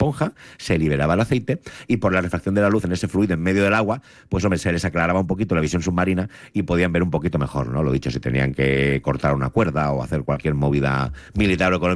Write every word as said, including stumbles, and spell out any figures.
esponja, se liberaba el aceite y por la refracción de la luz en ese fluido en medio del agua, pues hombre, se les aclaraba un poquito la visión submarina y podían ver un poquito mejor, ¿no? Lo dicho, si tenían que cortar una cuerda o hacer cualquier movida militar o económica